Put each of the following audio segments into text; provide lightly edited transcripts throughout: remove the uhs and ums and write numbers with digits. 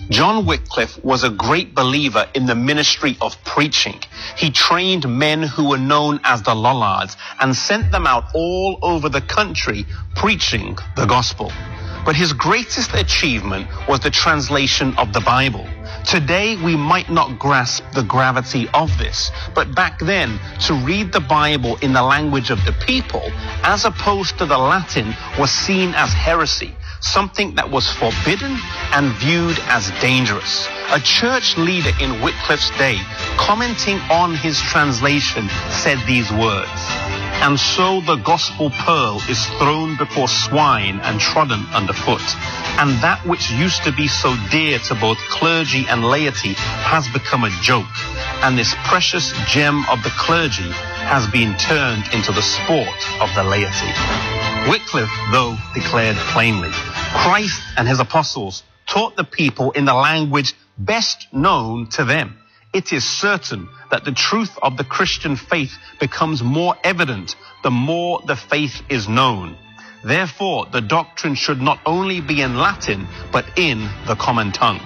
John Wycliffe was a great believer in the ministry of preaching. He trained men who were known as the Lollards and sent them out all over the country preaching the gospel. But his greatest achievement was the translation of the Bible. Today, we might not grasp the gravity of this, but back then, to read the Bible in the language of the people, as opposed to the Latin, was seen as heresy, something that was forbidden and viewed as dangerous. A church leader in Wycliffe's day, commenting on his translation, said these words, "And so the gospel pearl is thrown before swine and trodden underfoot, and that which used to be so dear to both clergy and laity has become a joke, and this precious gem of the clergy has been turned into the sport of the laity." Wycliffe, though, declared plainly, Christ and his apostles taught the people in the language best known to them. It is certain that the truth of the Christian faith becomes more evident the more the faith is known. Therefore, the doctrine should not only be in Latin, but in the common tongue.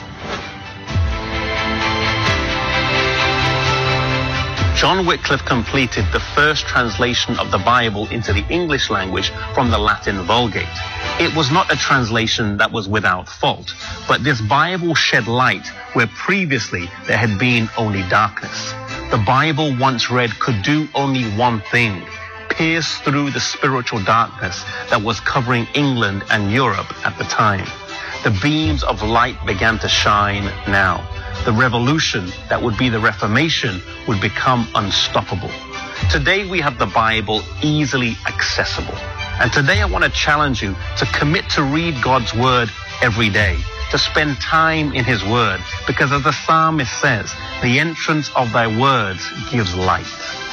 John Wycliffe completed the first translation of the Bible into the English language from the Latin Vulgate. It was not a translation that was without fault, but this Bible shed light where previously there had been only darkness. The Bible once read could do only one thing: pierce through the spiritual darkness that was covering England and Europe at the time. The beams of light began to shine now. The revolution that would be the Reformation would become unstoppable. Today we have the Bible easily accessible. And today I want to challenge you to commit to read God's word every day, to spend time in his word, because as the psalmist says, the entrance of thy words gives light.